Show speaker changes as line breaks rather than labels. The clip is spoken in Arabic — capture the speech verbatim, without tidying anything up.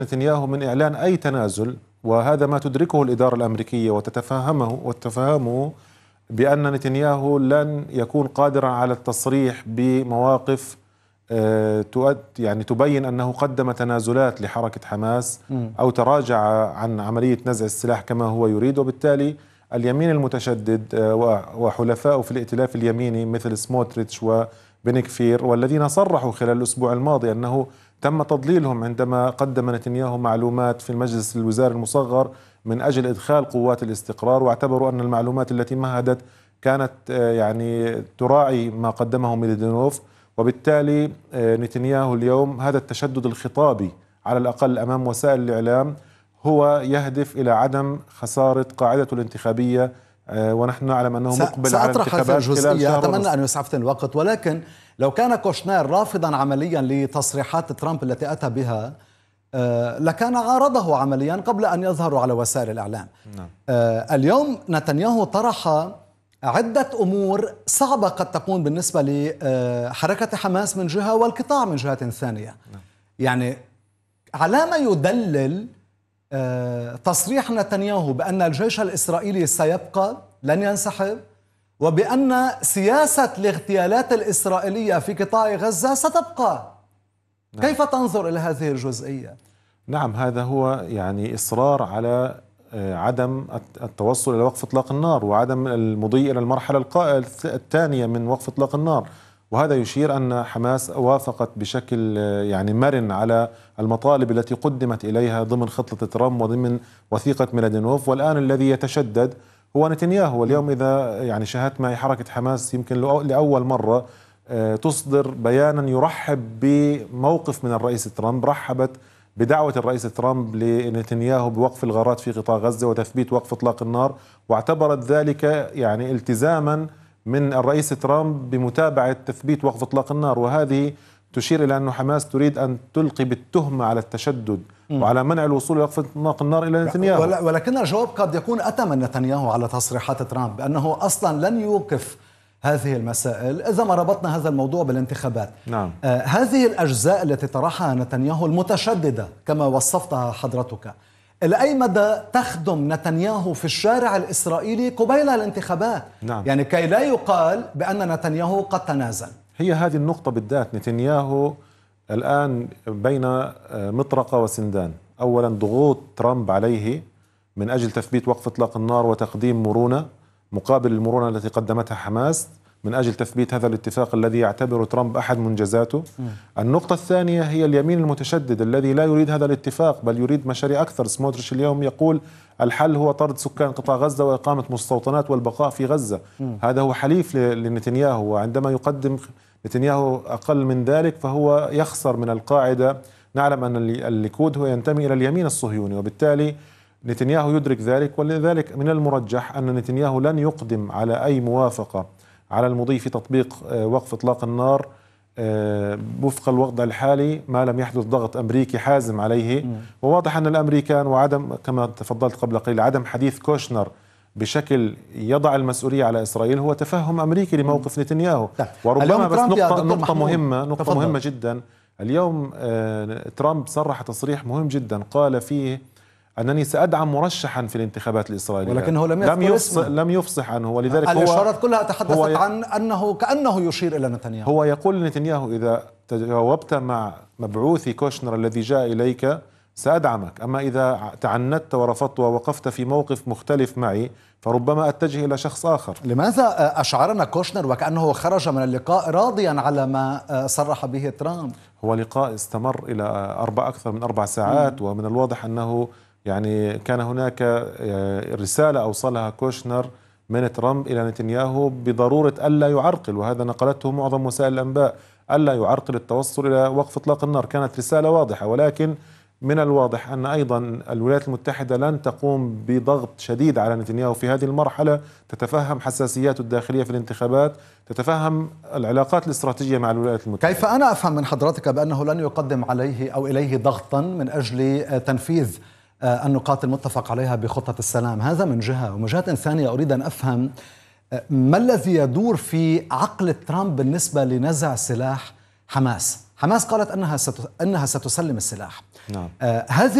نتنياهو من إعلان أي تنازل، وهذا ما تدركه الإدارة الأمريكية وتتفهمه وتتفهمه بأن نتنياهو لن يكون قادرا على التصريح بمواقف يعني تبين أنه قدم تنازلات لحركة حماس أو تراجع عن عملية نزع السلاح كما هو يريد. وبالتالي اليمين المتشدد وحلفائه في الائتلاف اليميني مثل سموتريتش وبن كفير، والذين صرحوا خلال الأسبوع الماضي أنه تم تضليلهم عندما قدم نتنياهو معلومات في المجلس الوزاري المصغر من أجل إدخال قوات الاستقرار، واعتبروا أن المعلومات التي مهدت كانت يعني تراعي ما قدمه ميليدينوف. وبالتالي نتنياهو اليوم هذا التشدد الخطابي على الأقل أمام وسائل الإعلام هو يهدف إلى عدم خسارة قاعدته الانتخابية، ونحن نعلم أنه مقبل على الانتخابات خلال شهر.
أتمنى أن يسعفني الوقت، ولكن لو كان كوشنير رافضا عمليا لتصريحات ترامب التي أتى بها لكان عارضه عمليا قبل أن يظهروا على وسائل الإعلام. نعم. اليوم نتنياهو طرح عدة أمور صعبة قد تكون بالنسبة لحركة حماس من جهة والقطاع من جهة ثانية. نعم. يعني على ما يدلل تصريح نتنياهو بأن الجيش الإسرائيلي سيبقى لن ينسحب، وبأن سياسة الاغتيالات الإسرائيلية في قطاع غزة ستبقى. نعم. كيف تنظر إلى هذه الجزئية؟
نعم، هذا هو يعني إصرار على عدم التوصل إلى وقف إطلاق النار وعدم المضي إلى المرحلة الثانية من وقف إطلاق النار، وهذا يشير أن حماس وافقت بشكل يعني مرن على المطالب التي قدمت إليها ضمن خطة ترامب وضمن وثيقة ميليدينوف. والآن الذي يتشدد هو نتنياهو. واليوم إذا يعني شاهدت معي حركة حماس يمكن لأول مرة تصدر بيانا يرحب بموقف من الرئيس ترامب، رحبت بدعوة الرئيس ترامب لنتنياهو بوقف الغارات في قطاع غزة وتثبيت وقف إطلاق النار، واعتبرت ذلك يعني التزاما من الرئيس ترامب بمتابعة تثبيت وقف إطلاق النار. وهذه تشير إلى أن حماس تريد أن تلقي بالتهمة على التشدد م. وعلى منع الوصول إلى وقف إطلاق النار إلى نتنياهو.
ولكن الجواب قد يكون أتى من نتنياهو على تصريحات ترامب بأنه أصلا لن يوقف هذه المسائل إذا ما ربطنا هذا الموضوع بالانتخابات.
نعم.
آه هذه الأجزاء التي طرحها نتنياهو المتشددة كما وصفتها حضرتك، إلى أي مدى تخدم نتنياهو في الشارع الإسرائيلي قبيل الانتخابات؟
نعم.
يعني كي لا يقال بأن نتنياهو قد تنازل.
هي هذه النقطة بالذات. نتنياهو الآن بين مطرقة وسندان. أولا ضغوط ترامب عليه من أجل تثبيت وقف إطلاق النار وتقديم مرونة مقابل المرونة التي قدمتها حماس من أجل تثبيت هذا الاتفاق الذي يعتبره ترامب أحد منجزاته. م. النقطة الثانية هي اليمين المتشدد الذي لا يريد هذا الاتفاق بل يريد مشاريع أكثر. سموتريتش اليوم يقول الحل هو طرد سكان قطاع غزة وإقامة مستوطنات والبقاء في غزة. م. هذا هو حليف لنتنياهو، وعندما يقدم نتنياهو أقل من ذلك فهو يخسر من القاعدة. نعلم أن الليكود هو ينتمي إلى اليمين الصهيوني، وبالتالي نتنياهو يدرك ذلك، ولذلك من المرجح أن نتنياهو لن يقدم على أي موافقة على المضي في تطبيق وقف إطلاق النار وفق الوضع الحالي ما لم يحدث ضغط أمريكي حازم عليه. م. وواضح أن الأمريكان وعدم كما تفضلت قبل قليل عدم حديث كوشنر بشكل يضع المسؤولية على إسرائيل هو تفهم أمريكي لموقف م. نتنياهو. وربما بس نقطة, نقطة مهمة نقطة تفضل. مهمة جدا. اليوم ترامب صرح تصريح مهم جدا قال فيه أنني سأدعم مرشحا في الانتخابات الإسرائيلية،
ولكنه لم
لم يفصح لم يفصح عنه. ولذلك
الإشارات كلها تحدثت هو عن أنه كأنه يشير إلى نتنياهو.
هو يقول لنتنياهو إذا تجاوبت مع مبعوثي كوشنر الذي جاء إليك سأدعمك، أما إذا تعنت ورفضت ووقفت في موقف مختلف معي فربما أتجه إلى شخص آخر.
لماذا أشعرنا كوشنر وكأنه خرج من اللقاء راضيا على ما صرح به ترامب؟
هو لقاء استمر إلى أربع أكثر من أربع ساعات. م. ومن الواضح أنه يعني كان هناك رسالة أوصلها كوشنر من ترامب إلى نتنياهو بضرورة ألا يعرقل، وهذا نقلته معظم وسائل الأنباء، ألا يعرقل التوصل إلى وقف إطلاق النار. كانت رسالة واضحة، ولكن من الواضح أن أيضا الولايات المتحدة لن تقوم بضغط شديد على نتنياهو في هذه المرحلة. تتفهم حساسياته الداخلية في الانتخابات، تتفهم العلاقات الاستراتيجية مع الولايات المتحدة.
كيف أنا أفهم من حضرتك بأنه لن يقدم عليه أو إليه ضغطا من أجل تنفيذ النقاط المتفق عليها بخطة السلام؟ هذا من جهة. ومن جهة ثانية أريد أن أفهم ما الذي يدور في عقل ترامب بالنسبة لنزع سلاح حماس. حماس قالت أنها ست... أنها ستسلم السلاح.
نعم.
آه هذه